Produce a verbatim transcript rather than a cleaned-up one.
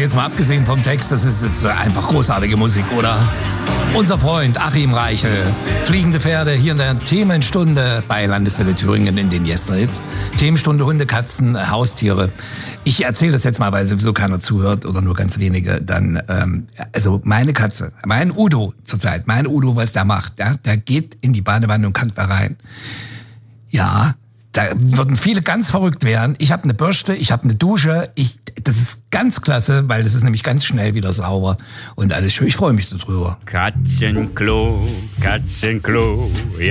jetzt mal abgesehen vom Text, das ist, das ist einfach großartige Musik, oder? Unser Freund Achim Reichel, Fliegende Pferde, hier in der Themenstunde bei Landeswelle Thüringen in den Yesterhits. Themenstunde Hunde, Katzen, Haustiere. Ich erzähle das jetzt mal, weil sowieso keiner zuhört oder nur ganz wenige. Dann, ähm, also meine Katze, mein Udo zurzeit, mein Udo, was der macht, ja, der geht in die Badewanne und kackt da rein. Ja, da würden viele ganz verrückt werden. Ich habe eine Bürste, ich habe eine Dusche. Ich, das ist ganz klasse, weil das ist nämlich ganz schnell wieder sauber und alles schön. Ich freue mich darüber. Katzenklo, Katzenklo.